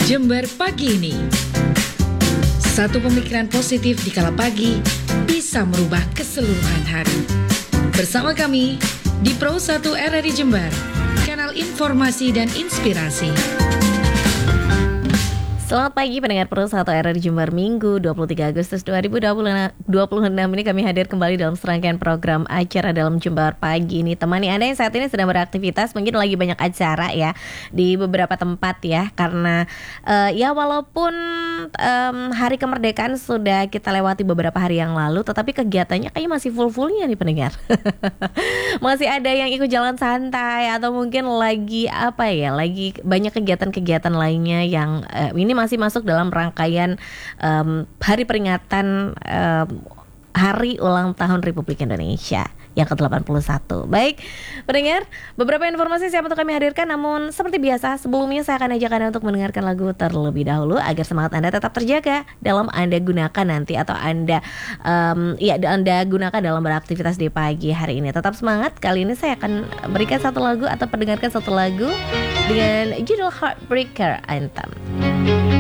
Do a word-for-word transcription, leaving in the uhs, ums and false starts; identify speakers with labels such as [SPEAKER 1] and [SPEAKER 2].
[SPEAKER 1] Jember pagi ini. Satu pemikiran positif di kala pagi bisa merubah keseluruhan hari. Bersama kami di Pro satu R R I Jember, kanal informasi dan inspirasi.
[SPEAKER 2] Selamat pagi pendengar Pro satu R R I Jember, Minggu dua puluh tiga Agustus dua ribu dua puluh enam ini kami hadir kembali dalam serangkaian program acara dalam Jember pagi ini. Temani Anda yang saat ini sedang beraktivitas, mungkin lagi banyak acara ya di beberapa tempat ya, karena uh, ya walaupun um, hari kemerdekaan sudah kita lewati beberapa hari yang lalu, tetapi kegiatannya kayaknya masih full-fullnya nih pendengar. Masih ada yang ikut jalan santai atau mungkin lagi apa ya, lagi banyak kegiatan-kegiatan lainnya yang uh, ini masih masuk dalam rangkaian um, hari peringatan um, Hari Ulang Tahun Republik Indonesia yang ke delapan puluh satu. Baik, pendengar, beberapa informasi siap untuk kami hadirkan, namun seperti biasa sebelumnya saya akan ajak Anda untuk mendengarkan lagu terlebih dahulu agar semangat Anda tetap terjaga dalam Anda gunakan nanti atau Anda um, ya Anda gunakan dalam beraktivitas di pagi hari ini. Tetap semangat. Kali ini saya akan berikan satu lagu atau pendengarkan satu lagu dengan judul Heartbreaker Anthem.